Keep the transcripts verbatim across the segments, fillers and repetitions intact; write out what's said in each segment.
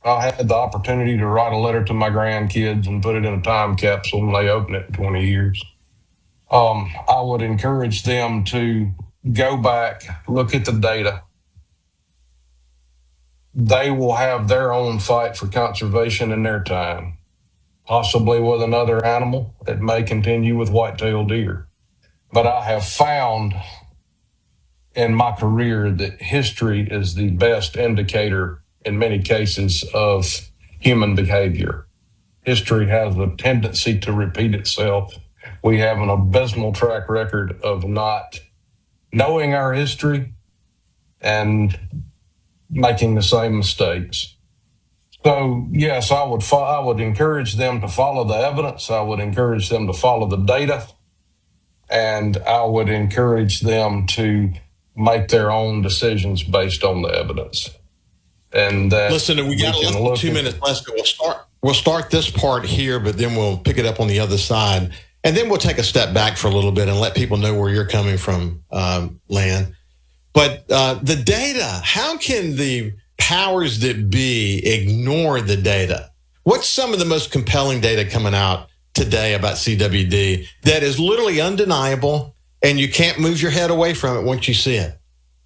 I had the opportunity to write a letter to my grandkids and put it in a time capsule when they open it in twenty years. Um, I would encourage them to go back, look at the data. They will have their own fight for conservation in their time, possibly with another animal. It may continue with white-tailed deer. But I have found in my career that history is the best indicator in many cases of human behavior. History has a tendency to repeat itself. We have an abysmal track record of not knowing our history and making the same mistakes. So yes, I would fo- I would encourage them to follow the evidence. I would encourage them to follow the data, and I would encourage them to make their own decisions based on the evidence. And that listen, we got we a little two minutes left. We'll start. We'll start this part here, but then we'll pick it up on the other side, and then we'll take a step back for a little bit and let people know where you're coming from, um, Lan. But uh, the data, how can the powers that be ignore the data? What's some of the most compelling data coming out today about C W D that is literally undeniable and you can't move your head away from it once you see it?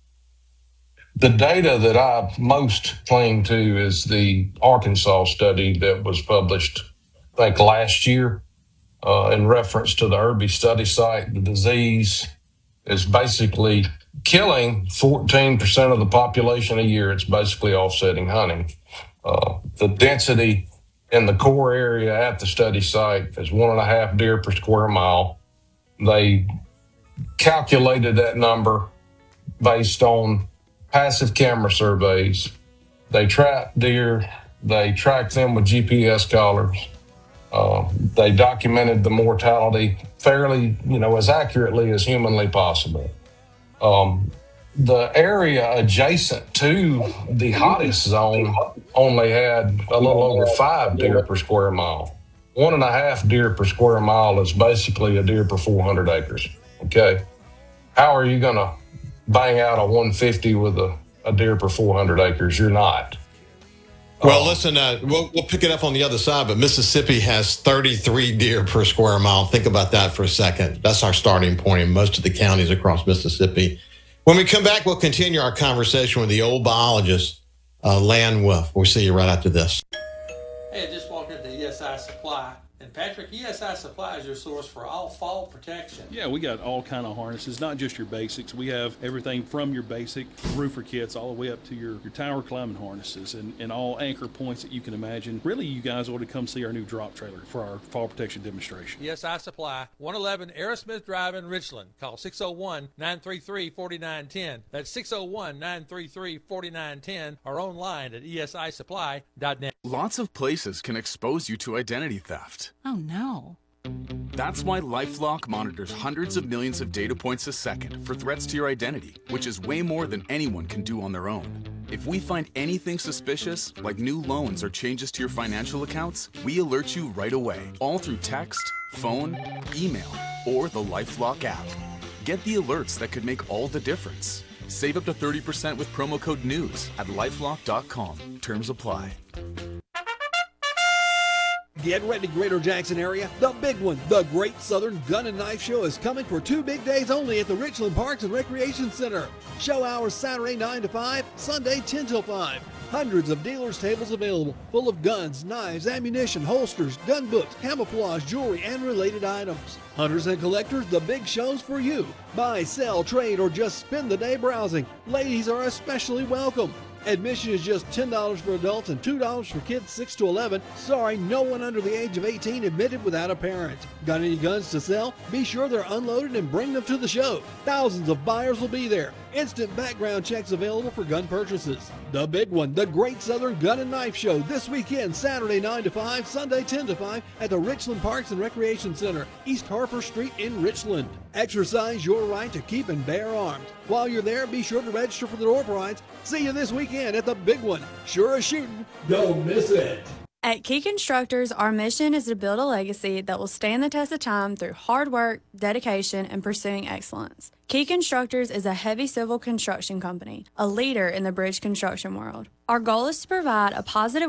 The data that I most cling to is the Arkansas study that was published, I think, last year uh, in reference to the Irby study site. The disease is basically killing fourteen percent of the population a year. It's basically offsetting hunting. Uh, the density in the core area at the study site is one and a half deer per square mile. They calculated that number based on passive camera surveys. They trap deer, they track them with G P S collars. Uh, they documented the mortality fairly, you know, as accurately as humanly possible. Um, the area adjacent to the hottest zone only had a little over five deer per square mile. One and a half deer per square mile is basically a deer per four hundred acres. Okay. How are you going to bang out a one fifty with a, a deer per four hundred acres? You're not. Well, um, listen, uh, we'll, we'll pick it up on the other side, but Mississippi has thirty-three deer per square mile. Think about that for a second. That's our starting point in most of the counties across Mississippi. When we come back, we'll continue our conversation with the old biologist, uh, Lan Wolf. We'll see you right after this. Hey, I just walked into E S I Supply. And Patrick, E S I Supply is your source for all fall protection. Yeah, we got all kind of harnesses, not just your basics. We have everything from your basic roofer kits all the way up to your, your tower climbing harnesses and, and all anchor points that you can imagine. Really, you guys ought to come see our new drop trailer for our fall protection demonstration. E S I Supply, one eleven Aerosmith Drive in Richland. Call six oh one, nine three three, four nine one zero. That's six oh one, nine three three, four nine one zero or online at E S I supply dot net. Lots of places can expose you to identity theft. Oh, no. That's why LifeLock monitors hundreds of millions of data points a second for threats to your identity, which is way more than anyone can do on their own. If we find anything suspicious, like new loans or changes to your financial accounts, we alert you right away, all through text, phone, email, or the LifeLock app. Get the alerts that could make all the difference. Save up to thirty percent with promo code NEWS at lifelock dot com. Terms apply. Get ready, Greater Jackson area. The big one, the Great Southern Gun and Knife Show, is coming for two big days only at the Richland Parks and Recreation Center. Show hours Saturday nine to five, Sunday ten till five. Hundreds of dealers' tables available, full of guns, knives, ammunition, holsters, gun books, camouflage, jewelry, and related items. Hunters and collectors, the big show's for you. Buy, sell, trade, or just spend the day browsing. Ladies are especially welcome. Admission is just ten dollars for adults and two dollars for kids six to eleven. Sorry, no one under the age of eighteen admitted without a parent. Got any guns to sell? Be sure they're unloaded and bring them to the show. Thousands of buyers will be there. Instant background checks available for gun purchases. The big one, the Great Southern Gun and Knife Show, this weekend, Saturday nine to five, Sunday ten to five at the Richland Parks and Recreation Center, East Harper Street in Richland. Exercise your right to keep and bear arms. While you're there, be sure to register for the door prize. See you this weekend at the big one. Sure as shooting. Don't miss it. At Key Constructors, our mission is to build a legacy that will stand the test of time through hard work, dedication, and pursuing excellence. Key Constructors is a heavy civil construction company, a leader in the bridge construction world. Our goal is to provide a positive